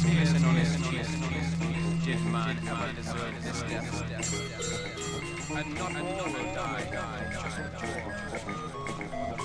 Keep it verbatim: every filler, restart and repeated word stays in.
tears on his cheeks, did mankind deserve this death? And not all will die, just